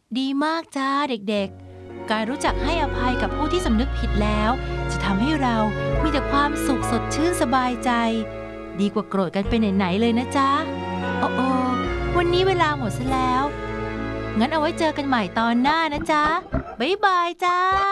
ดีมากจ้าเด็กๆการรู้จักให้อภัยกับผู้ที่สำนึกผิดแล้วจะทำให้เรามีแต่ความสุขสดชื่นสบายใจดีกว่าโกรธกันไปไหนๆเลยนะจ๊ะโอ้โอวันนี้เวลาหมดซะแล้วงั้นเอาไว้เจอกันใหม่ตอนหน้านะจ๊ะบ๊ายบายจ้า